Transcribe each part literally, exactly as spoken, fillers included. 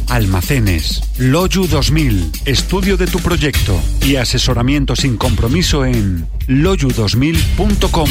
almacenes. Loyu dos mil, estudio de tu proyecto y asesoramiento sin compromiso en loyu dos mil punto com.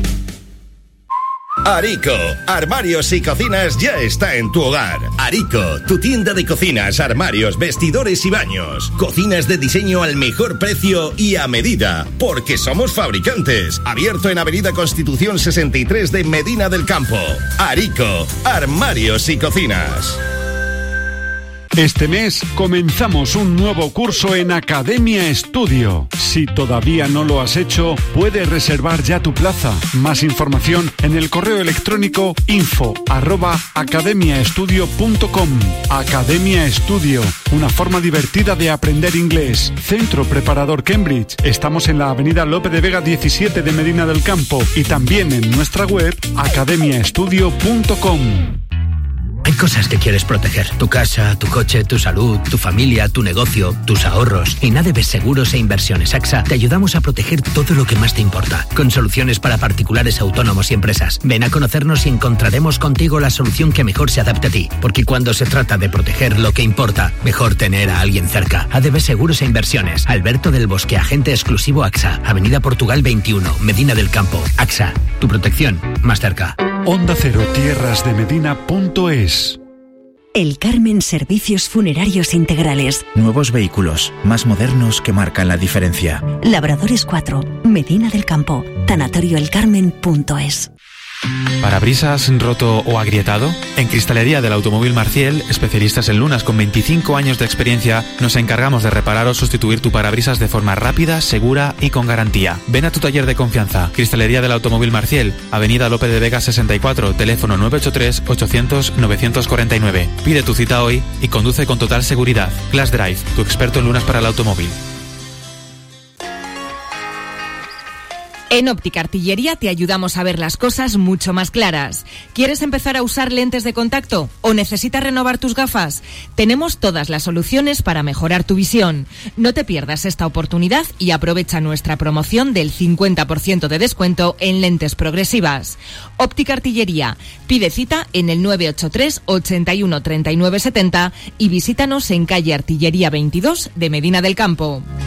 Arico, armarios y cocinas ya está en tu hogar. Arico, tu tienda de cocinas, armarios, vestidores y baños. Cocinas de diseño al mejor precio y a medida, porque somos fabricantes. Abierto en Avenida Constitución sesenta y tres de Medina del Campo. Arico, armarios y cocinas. Este mes comenzamos un nuevo curso en Academia Estudio. Si todavía no lo has hecho, puedes reservar ya tu plaza. Más información en el correo electrónico info arroba academiaestudio punto com. Academia Estudio, una forma divertida de aprender inglés. Centro Preparador Cambridge. Estamos en la Avenida Lope de Vega diecisiete de Medina del Campo y también en nuestra web academia estudio punto com. Hay cosas que quieres proteger. Tu casa, tu coche, tu salud, tu familia, tu negocio, tus ahorros. En A D B Seguros e Inversiones AXA te ayudamos a proteger todo lo que más te importa. Con soluciones para particulares, autónomos y empresas. Ven a conocernos y encontraremos contigo la solución que mejor se adapte a ti. Porque cuando se trata de proteger lo que importa, mejor tener a alguien cerca. A D B Seguros e Inversiones. Alberto del Bosque, agente exclusivo AXA. Avenida Portugal veintiuno, Medina del Campo. AXA, tu protección más cerca. Onda Cero Tierras de Medina punto es. El Carmen Servicios Funerarios Integrales. Nuevos vehículos, más modernos que marcan la diferencia. Labradores cuatro, Medina del Campo. Tanatorio el carmen punto es. ¿Parabrisas roto o agrietado? En Cristalería del Automóvil Marciel, especialistas en lunas con veinticinco años de experiencia, nos encargamos de reparar o sustituir tu parabrisas de forma rápida, segura y con garantía. Ven a tu taller de confianza. Cristalería del Automóvil Marciel, Avenida Lope de Vega sesenta y cuatro, teléfono nueve ocho tres, ochocientos, novecientos cuarenta y nueve. Pide tu cita hoy y conduce con total seguridad. Glass Drive, tu experto en lunas para el automóvil. En Óptica Artillería te ayudamos a ver las cosas mucho más claras. ¿Quieres empezar a usar lentes de contacto o necesitas renovar tus gafas? Tenemos todas las soluciones para mejorar tu visión. No te pierdas esta oportunidad y aprovecha nuestra promoción del cincuenta por ciento de descuento en lentes progresivas. Óptica Artillería. Pide cita en el nueve ocho tres, ochenta y uno, treinta y nueve setenta y visítanos en calle Artillería veintidós de Medina del Campo.